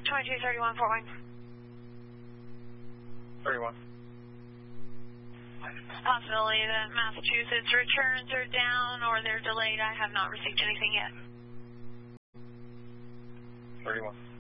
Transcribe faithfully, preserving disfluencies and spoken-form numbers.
twenty-two thirty-one, Fort Wayne. thirty-one. Possibility that Massachusetts returns are down or they're delayed. I have not received anything yet. thirty-one.